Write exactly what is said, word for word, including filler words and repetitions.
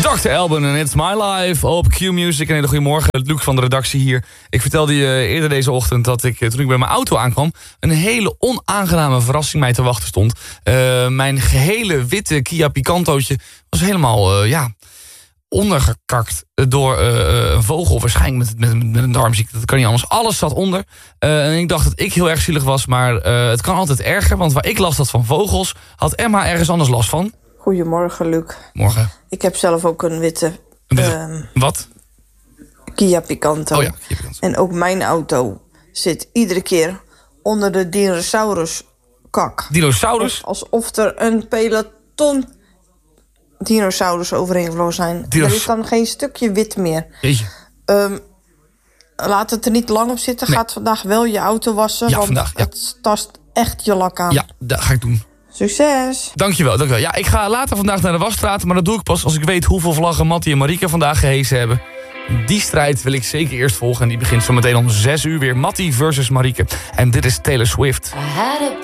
dokter Alban en It's My Life op Q-Music. Een hele goede morgen, Luc van de redactie hier. Ik vertelde je eerder deze ochtend dat ik, toen ik bij mijn auto aankwam, een hele onaangename verrassing mij te wachten stond. Uh, mijn gehele witte Kia Picantootje was helemaal, uh, ja, ondergekakt door uh, een vogel. Waarschijnlijk met, met, met een darmziekte, dat kan niet anders. Alles zat onder. Uh, en ik dacht dat ik heel erg zielig was, maar uh, het kan altijd erger. Want waar ik last had van vogels, had Emma ergens anders last van. Goedemorgen, Luc. Morgen. Ik heb zelf ook een witte... Een witte uh, wat? Kia Picanto. Oh ja, Kia Picanto. En ook mijn auto zit iedere keer onder de dinosauruskak. Dinosaurus? Alsof er een peloton dinosaurus overheen gevlogen zijn. Dinos- Er is dan geen stukje wit meer. Jeetje. Um, laat het er niet lang op zitten. Nee. Gaat vandaag wel je auto wassen. Ja, want vandaag, ja. het tast echt je lak aan. Ja, dat ga ik doen. Succes! Dankjewel, dankjewel. Ja, ik ga later vandaag naar de wasstraat, maar dat doe ik pas als ik weet hoeveel vlaggen Mattie en Marieke vandaag gehesen hebben. Die strijd wil ik zeker eerst volgen en die begint zo meteen om zes uur weer. Mattie versus Marieke. En dit is Taylor Swift.